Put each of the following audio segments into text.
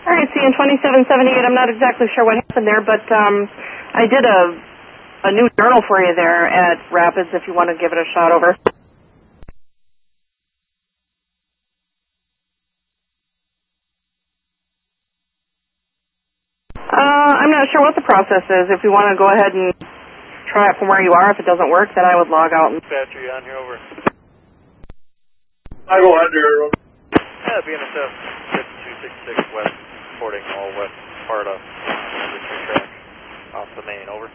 All right, CN 2778. I'm not exactly sure what happened there, but I did a new journal for you there at Rapids if you want to give it a shot over. I'm not sure what the process is. If you want to go ahead and try it from where you are, if it doesn't work, then I would log out. Dispatcher, you on here, over. I go ahead there. Yeah, BNSF 5266 West, reporting all west part of the track off the main, over.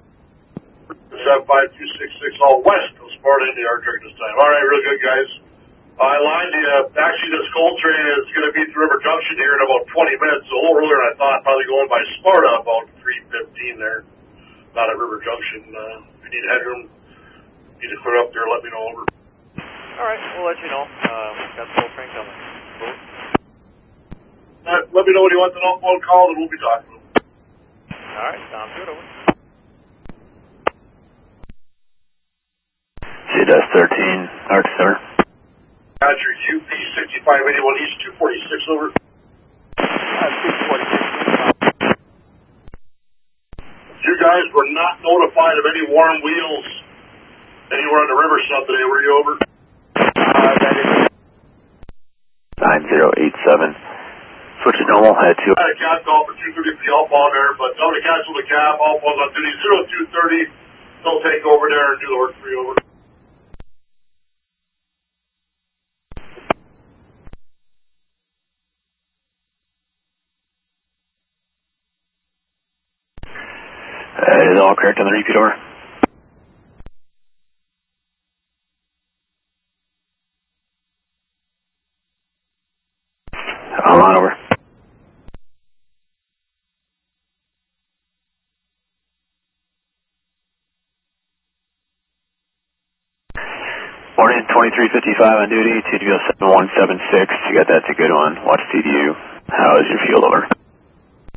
5266 all west of Sparta into our track this time. All right, real good, guys. I lied to you. Actually, this coal train is going to be through River Junction here in about 20 minutes, so a little earlier than I thought, probably going by Sparta about 3:15 there. Not at River Junction. If you need headroom, need to clear up there, let me know, over. All right, we'll let you know. Got the coal train coming. Cool. Let me know when you want the phone call, and we'll be talking. All right, sounds good, over. CDS 13, Arctic Center. Roger, UP 6581 East 246, over. 246. You guys were not notified of any warm wheels anywhere on the river sub today, were you, over? That is 9087. Switch to normal, head to... I had a cat call for 230 for the outbound there, but I'm going to cancel the cab. Outbound's on duty 0230. They'll take over there and do the work for you, over. Is all correct on the repeat, over? I'm on, over. Morning, 2355 on duty, TDO 7176. You got that's a good one. Watch TDU. How is your field, over?